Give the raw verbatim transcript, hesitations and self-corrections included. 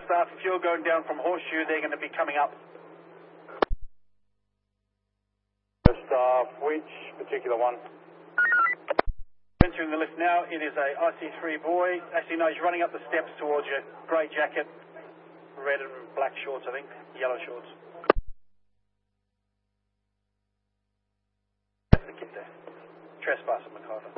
staff, if you're going down from Horseshoe, they're going to be coming up. Staff, which particular one? Entering the lift now, it is a I C three boy. Actually, no, he's running up the steps towards you. Grey jacket, red and black shorts, I think, yellow shorts. That's the kid there. Trespasser, MacArthur.